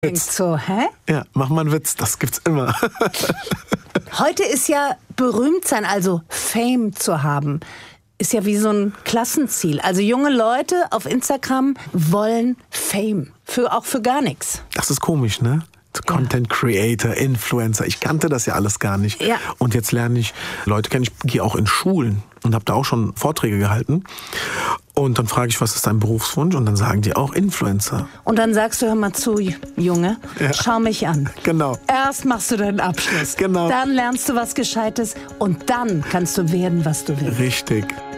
Denkst so, hä? Ja, mach mal einen Witz, das gibt's immer. Heute ist ja berühmt sein, also Fame zu haben, ist ja wie so ein Klassenziel. Also junge Leute auf Instagram wollen Fame, auch für gar nichts. Das ist komisch, ne? Content Creator, Influencer, ich kannte das ja alles gar nicht. Ja. Und jetzt lerne ich Leute kennen, ich gehe auch in Schulen und habe da auch schon Vorträge gehalten. Und dann frage ich, was ist dein Berufswunsch? Und dann sagen die auch Influencer. Und dann sagst du, hör mal zu, Junge, schau mich an. Genau. Erst machst du deinen Abschluss. Genau. Dann lernst du was Gescheites und dann kannst du werden, was du willst. Richtig.